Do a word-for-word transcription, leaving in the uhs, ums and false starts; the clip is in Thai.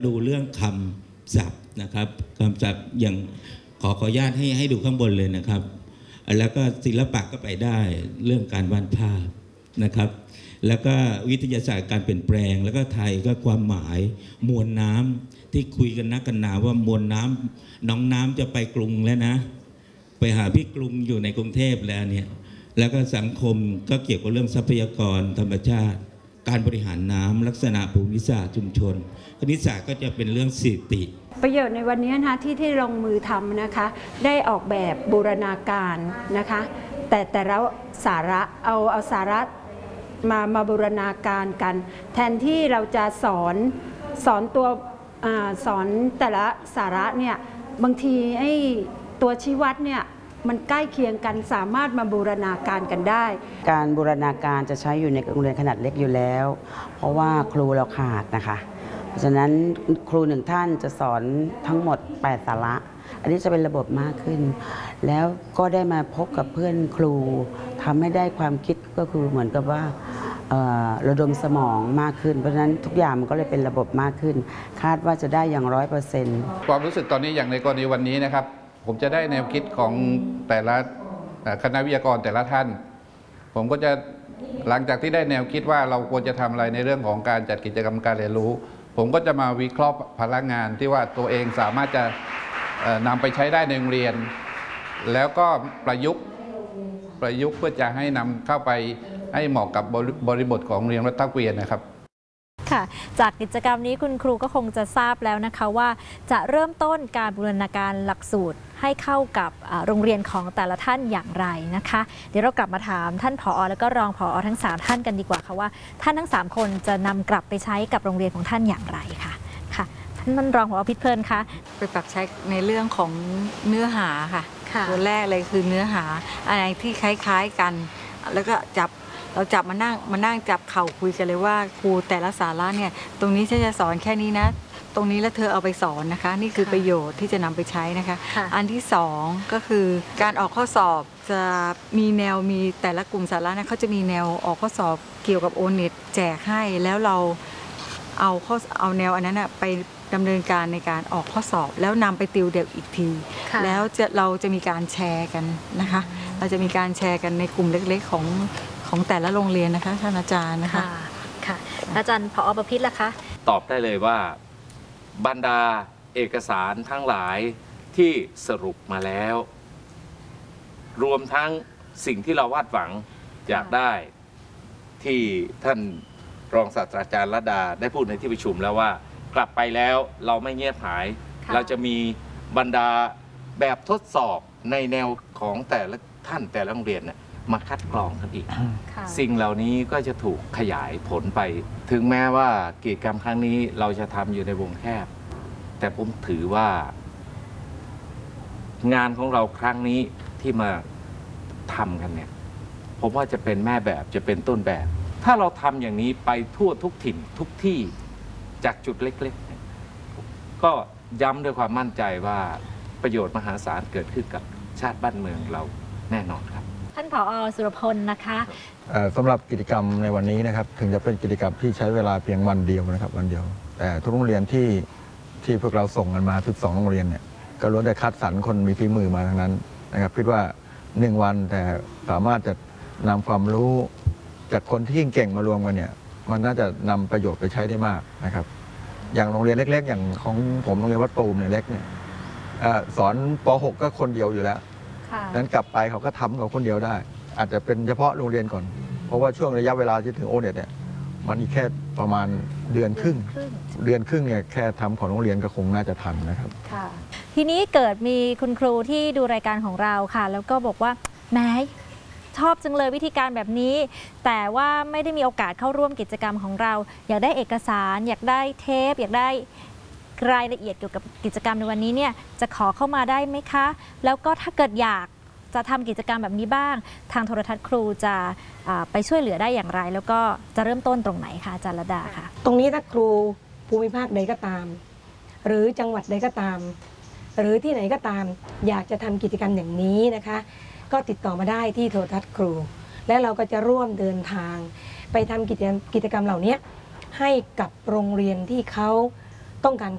ดูเรื่องคำศัพท์นะครับคำศัพท์อย่างขอขออนุญาตให้ให้ดูข้างบนเลยนะครับแล้วก็ศิลปะก็ไปได้เรื่องการวาดภาพนะครับแล้วก็วิทยาศาสตร์การเปลี่ยนแปลงแล้วก็ไทยก็ความหมายมวลน้ำที่คุยกันนักกันหนาว่ามวลน้ำน้องน้ำจะไปกรุงแล้วนะไปหาพี่กรุงอยู่ในกรุงเทพแล้วเนี่ยแล้วก็สังคมก็เกี่ยวกับเรื่องทรัพยากรธรรมชาติการบริหารน้ำลักษณะภูมิศาสตร์ชุมชนคณิตศาสตร์ก็จะเป็นเรื่องสถิติประโยชน์ในวันนี้นะคะที่ที่ลงมือทำนะคะได้ออกแบบบูรณาการนะคะแต่แต่แล้วสาระเอาเอาสาระมามาบูรณาการกันแทนที่เราจะสอนสอนตัวอ่าสอนแต่ละสาระเนี่ยบางทีไอ้ตัวชี้วัดเนี่ยมันใกล้เคียงกันสามารถมาบูรณาการกันได้การบูรณาการจะใช้อยู่ในโรงเรียนขนาดเล็กอยู่แล้วเพราะว่าครูเราขาดนะคะเพราะฉะนั้นครูหนึ่งท่านจะสอนทั้งหมดแปดสาระอันนี้จะเป็นระบบมากขึ้นแล้วก็ได้มาพบกับเพื่อนครูทำให้ได้ความคิดก็คือเหมือนกับว่าระดมสมองมากขึ้นเพราะฉะนั้นทุกอย่างมันก็เลยเป็นระบบมากขึ้นคาดว่าจะได้อย่างร้อยเปอร์เซ็นต์ความรู้สึกตอนนี้อย่างในกรณีวันนี้นะครับผมจะได้แนวคิดของแต่ละคณะวิทยากรแต่ละท่านผมก็จะหลังจากที่ได้แนวคิดว่าเราควรจะทำอะไรในเรื่องของการจัดกิจกรรมการเรียนรู้ผมก็จะมาวิเคราะห์พลังงานที่ว่าตัวเองสามารถจะนำไปใช้ได้ในโรงเรียนแล้วก็ประยุกต์ประยุกต์เพื่อจะให้นำเข้าไปให้เหมาะกับบริบทของโรงเรียนวัดท่าเกวียนนะครับค่ะจากกิจกรรมนี้คุณครูก็คงจะทราบแล้วนะคะว่าจะเริ่มต้นการบูรณาการหลักสูตรให้เข้ากับโรงเรียนของแต่ละท่านอย่างไรนะคะเดี๋ยวเรากลับมาถามท่านผอ.แล้วก็รองผอ.ทั้งสามท่านกันดีกว่าค่ะว่าท่านทั้งสามคนจะนำกลับไปใช้กับโรงเรียนของท่านอย่างไรค่ะค่ะท่านรองผอ.พิษเพลินคะไปปรับใช้ในเรื่องของเนื้อหาค่ะตัวแรกเลยคือเนื้อหาอะไรที่คล้ายๆกันแล้วก็จับเราจับมานั่งมานั่งจับเข่าคุยกันเลยว่าครูแต่ละสาระเนี่ยตรงนี้ฉันจะสอนแค่นี้นะตรงนี้แล้วเธอเอาไปสอนนะคะนี่คือประโยชน์ที่จะนำไปใช้นะคะอันที่สองก็คือการออกข้อสอบจะมีแนวมีแต่ละกลุ่มสาระนะเขาจะมีแนวออกข้อสอบเกี่ยวกับโอเน็ตแจกให้แล้วเราเอาข้อเอาแนวอันนั้นไปดำเนินการในการออกข้อสอบแล้วนำไปติวเด็กอีกทีแล้วจะเราจะมีการแชร์กันนะคะเราจะมีการแชร์กันในกลุ่มเล็กๆของของแต่ละโรงเรียนนะคะท่านอาจารย์นะคะค่ะอาจารย์ผอ.ประพิตรล่ะคะตอบได้เลยว่าบรรดาเอกสารทั้งหลายที่สรุปมาแล้วรวมทั้งสิ่งที่เราวาดหวังอยากได้ที่ท่านรองศาสตราจารย์ระดาได้พูดในที่ประชุมแล้วว่ากลับไปแล้วเราไม่เงียบหายเราจะมีบรรดาแบบทดสอบในแนวของแต่ละท่านแต่ละโรงเรียนเนี่ยมาคัดกรองกันอีกสิ่งเหล่านี้ก็จะถูกขยายผลไปถึงแม้ว่ากิจกรรมครั้งนี้เราจะทำอยู่ในวงแคบแต่ผมถือว่างานของเราครั้งนี้ที่มาทำกันเนี่ยผมว่าจะเป็นแม่แบบจะเป็นต้นแบบถ้าเราทำอย่างนี้ไปทั่วทุกถิ่นทุกที่จากจุดเล็กๆก็ย้ำด้วยความมั่นใจว่าประโยชน์มหาศาลเกิดขึ้นกับชาติบ้านเมืองเราแน่นอนครับท่านผอ.สุรพลนะคะสำหรับกิจกรรมในวันนี้นะครับถึงจะเป็นกิจกรรมที่ใช้เวลาเพียงวันเดียวนะครับวันเดียวแต่ทุกโรงเรียนที่ที่พวกเราส่งกันมาสิบสองโรงเรียนเนี่ยก็ล้วนแต่คัดสรรคนมีฝีมือมาทั้งนั้นนะครับคิดว่าหนึ่งวันแต่สามารถจะนำความรู้จากคนที่เก่งมารวมกันเนี่ยมันน่าจะนำประโยชน์ไปใช้ได้มากนะครับอย่างโรงเรียนเล็กๆอย่างของผมโรงเรียนวัดตูมเนี่ยเล็กเนี่ยสอนป หก ก็คนเดียวอยู่แล้วนั้นกลับไปเขาก็ทำกับคนเดียวได้อาจจะเป็นเฉพาะโรงเรียนก่อนเพราะว่าช่วงระยะเวลาที่ถึงโอเน็ตเนี่ยมันอีกแค่ประมาณเดือนครึ่งเดือนครึ่งเนี่ยแค่ทำของโรงเรียนก็คงน่าจะทันนะครับทีนี้เกิดมีคุณครูที่ดูรายการของเราค่ะแล้วก็บอกว่าแหมชอบจังเลยวิธีการแบบนี้แต่ว่าไม่ได้มีโอกาสเข้าร่วมกิจกรรมของเราอยากได้เอกสารอยากได้เทปอยากได้รายละเอียดเกี่ยวกับกิจกรรมในวันนี้เนี่ยจะขอเข้ามาได้ไหมคะแล้วก็ถ้าเกิดอยากจะทำกิจกรรมแบบนี้บ้างทางโทรทัศน์ครูจะไปช่วยเหลือได้อย่างไรแล้วก็จะเริ่มต้นตรงไหนคะอาจารย์ระดาค่ะตรงนี้ถ้าครูภูมิภาคใดก็ตามหรือจังหวัดใดก็ตามหรือที่ไหนก็ตามอยากจะทำกิจกรรมอย่างนี้นะคะก็ติดต่อมาได้ที่โทรทัศน์ครูและเราก็จะร่วมเดินทางไปทำกิจกรรมกิจกรรมเหล่านี้ให้กับโรงเรียนที่เขาต้องการ